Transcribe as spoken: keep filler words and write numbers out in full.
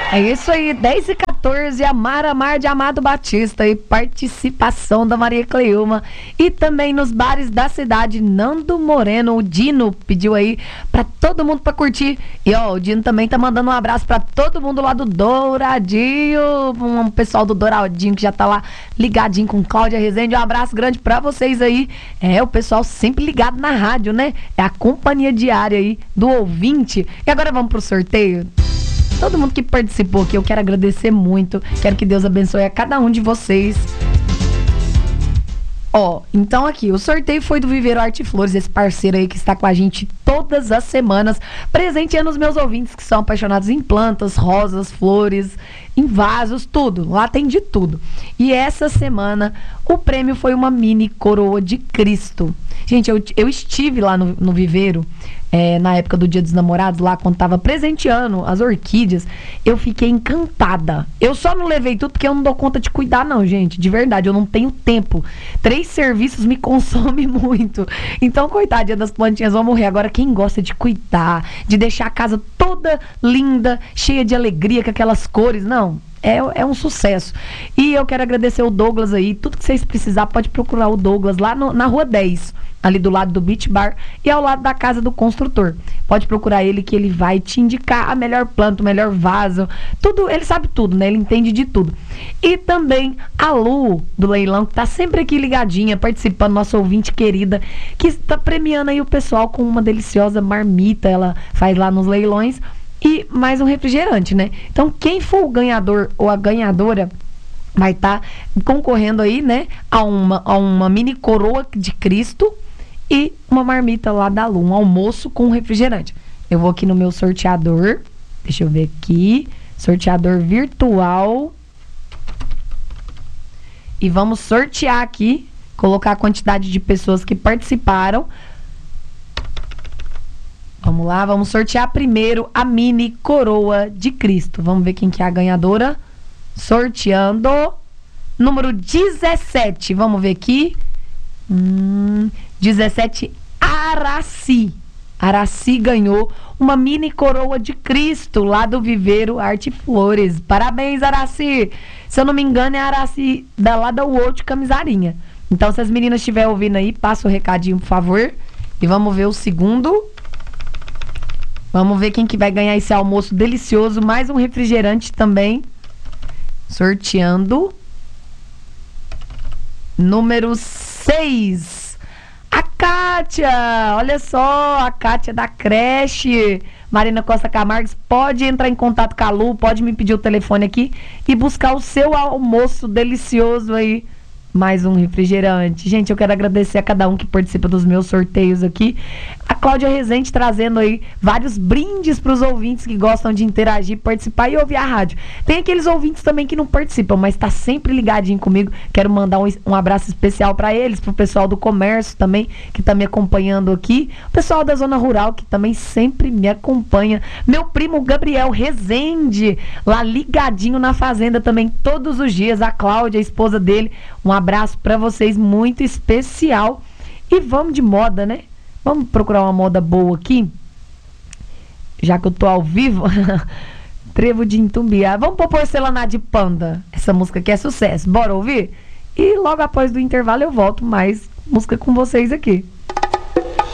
É isso aí, dez e quatorze, Amara Mar de Amado Batista e participação da Maria Cleilma. E também nos bares da cidade, Nando Moreno, o Dino pediu aí pra todo mundo pra curtir. E ó, o Dino também tá mandando um abraço pra todo mundo lá do Douradinho, um pessoal do Douradinho que já tá lá ligadinho com Cláudia Rezende. Um abraço grande pra vocês aí. É, o pessoal sempre ligado na rádio, né? É a companhia diária aí do ouvinte. E agora vamos pro sorteio. Todo mundo que participou aqui, eu quero agradecer muito. Quero que Deus abençoe a cada um de vocês. Ó, então aqui, o sorteio foi do Viveiro Arte Flores, esse parceiro aí que está com a gente todas as semanas, presenteando os meus ouvintes que são apaixonados em plantas, rosas, flores, em vasos, tudo. Lá tem de tudo. E essa semana, o prêmio foi uma mini coroa de Cristo. Gente, eu, eu estive lá no, no Viveiro, é, na época do Dia dos Namorados, lá quando tava presenteando as orquídeas, eu fiquei encantada. Eu só não levei tudo porque eu não dou conta de cuidar não, gente, de verdade, eu não tenho tempo. Três serviços me consomem muito. Então, coitadinha das plantinhas, vão morrer. Agora, quem gosta de cuidar, de deixar a casa toda linda, cheia de alegria, com aquelas cores, não... É, é um sucesso. E eu quero agradecer o Douglas aí. Tudo que vocês precisar, pode procurar o Douglas lá no, na Rua dez, ali do lado do Beach Bar e ao lado da casa do construtor. Pode procurar ele que ele vai te indicar a melhor planta, o melhor vaso. Tudo, ele sabe tudo, né? Ele entende de tudo. E também a Lu do leilão, que tá sempre aqui ligadinha, participando, nossa ouvinte querida, que está premiando aí o pessoal com uma deliciosa marmita. Ela faz lá nos leilões. E mais um refrigerante, né? Então, quem for o ganhador ou a ganhadora vai estar tá concorrendo aí, né? A uma, a uma mini coroa de Cristo e uma marmita lá da Lu, um almoço com refrigerante. Eu vou aqui no meu sorteador. Deixa eu ver aqui. Sorteador virtual. E vamos sortear aqui. Colocar a quantidade de pessoas que participaram. Vamos lá, vamos sortear primeiro a mini coroa de Cristo. Vamos ver quem que é a ganhadora. Sorteando. Número dezessete. Vamos ver aqui. Hum, dezessete, Araci. Araci ganhou uma mini coroa de Cristo lá do Viveiro Arte Flores. Parabéns, Araci. Se eu não me engano, é a Araci da lá da World Camisarinha. Então, se as meninas estiverem ouvindo aí, passa o recadinho, por favor. E vamos ver o segundo. Vamos ver quem que vai ganhar esse almoço delicioso. Mais um refrigerante também. Sorteando. Número seis. A Kátia. Olha só, a Kátia da creche. Marina Costa Camargo. Pode entrar em contato com a Lu. Pode me pedir o telefone aqui. E buscar o seu almoço delicioso aí. Mais um refrigerante. Gente, eu quero agradecer a cada um que participa dos meus sorteios aqui. A Cláudia Rezende trazendo aí vários brindes para os ouvintes que gostam de interagir, participar e ouvir a rádio. Tem aqueles ouvintes também que não participam, mas tá sempre ligadinho comigo. Quero mandar um, um abraço especial para eles, pro pessoal do comércio também, que tá me acompanhando aqui. O pessoal da zona rural, que também sempre me acompanha. Meu primo Gabriel Rezende, lá ligadinho na fazenda também, todos os dias. A Cláudia, a esposa dele. Um abraço para vocês muito especial. E vamos de moda, né? Vamos procurar uma moda boa aqui. Já que eu tô ao vivo. Trevo de Intumbiá. Vamos pôr Porcelana de Panda. Essa música aqui é sucesso. Bora ouvir? E logo após do intervalo eu volto mais música com vocês aqui.